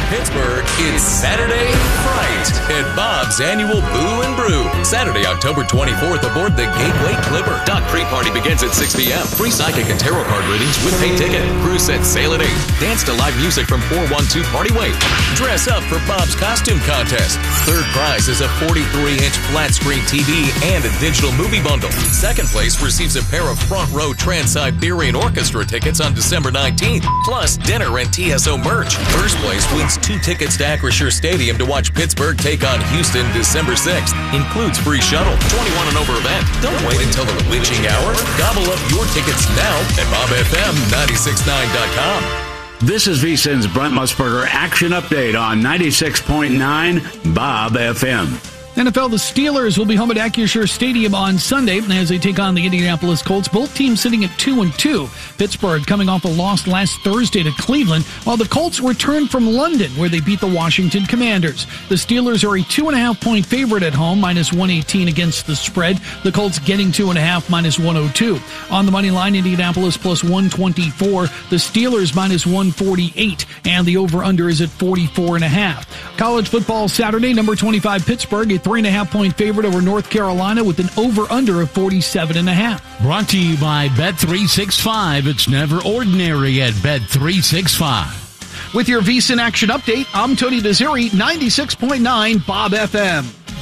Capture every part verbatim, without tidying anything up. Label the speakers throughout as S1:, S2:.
S1: Pittsburgh, it's Saturday Fright at Bob's annual Boo and Brew. Saturday, October twenty-fourth, aboard the Gateway Clipper. Dock pre-party begins at six p.m. Free psychic and tarot card readings with paid ticket. Cruise sets sail at eight. Dance to live music from four one two Party Way. Dress up for Bob's costume contest. Third prize is a forty-three inch flat screen T V and a digital movie bundle. Second place receives a pair of front row Trans-Siberian Orchestra tickets on December nineteenth, plus dinner and T S O merch. First place wins two tickets to Acrisure Stadium to watch Pittsburgh take on Houston December sixth. Includes free shuttle. twenty-one and over event. Don't wait until the witching hour. Gobble up your tickets now at bob f m nine six nine dot com.
S2: This is VSiN's Brent Musburger Action Update on ninety-six point nine Bob F M.
S3: N F L, the Steelers will be home at Acrisure Stadium on Sunday as they take on the Indianapolis Colts. Both teams sitting at two and two. Pittsburgh coming off a loss last Thursday to Cleveland, while the Colts return from London, where they beat the Washington Commanders. The Steelers are a two and a half point favorite at home, minus one eighteen against the spread. The Colts getting two and a half, minus one oh two. On the money line, Indianapolis plus one twenty-four. The Steelers minus one forty-eight, and the over-under is at forty-four and a half. College football Saturday, number twenty-five Pittsburgh, a three and a half point favorite over North Carolina with an over-under of forty-seven and a half.
S4: Brought to you by Bet three sixty-five. It's never ordinary at Bet three sixty-five.
S3: With your VSiN Action Update, I'm Tony Desiri, ninety-six point nine Bob F M.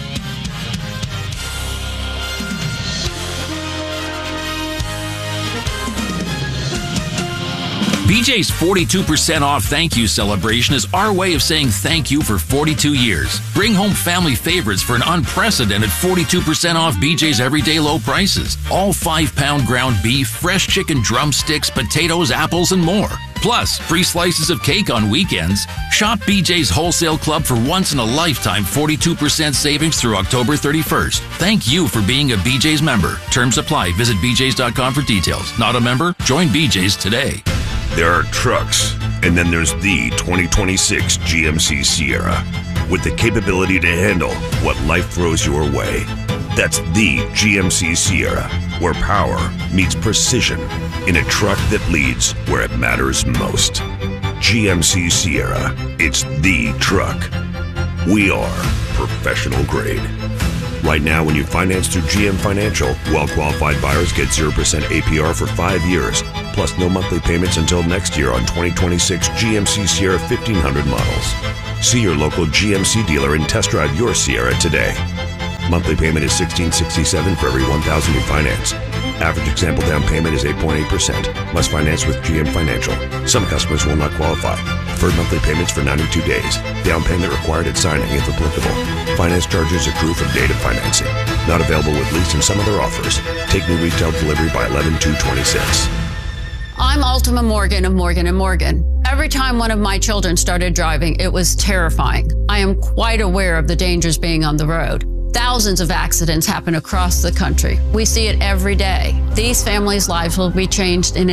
S5: B J's forty-two percent off thank you celebration is our way of saying thank you for forty-two years. Bring home family favorites for an unprecedented forty-two percent off B J's everyday low prices. All five pound ground beef, fresh chicken drumsticks, potatoes, apples, and more. Plus, free slices of cake on weekends. Shop B J's Wholesale Club for once-in-a-lifetime forty-two percent savings through October thirty-first. Thank you for being a B J's member. Terms apply. Visit b j's dot com for details. Not a member? Join B J's today.
S6: There are trucks, and then there's the twenty twenty-six G M C Sierra, with the capability to handle what life throws your way. That's the G M C Sierra, where power meets precision in a truck that leads where it matters most. G M C Sierra, it's the truck. We are professional grade. Right now, when you finance through G M Financial, well-qualified buyers get zero percent A P R for five years, plus no monthly payments until next year on twenty twenty-six G M C Sierra fifteen hundred models. See your local G M C dealer and test drive your Sierra today. Monthly payment is sixteen sixty-seven for every one thousand you finance. Average example down payment is eight point eight percent. Must finance with G M Financial. Some customers will not qualify. Deferred monthly payments for ninety-two days. Down payment required at signing if applicable. Finance charges accrue from date of financing. Not available with lease and some other offers. Take new retail delivery by eleven two twenty-six.
S7: I'm Ultima Morgan of Morgan and Morgan. Every time one of my children started driving, it was terrifying. I am quite aware of the dangers being on the road. Thousands of accidents happen across the country. We see it every day. These families' lives will be changed in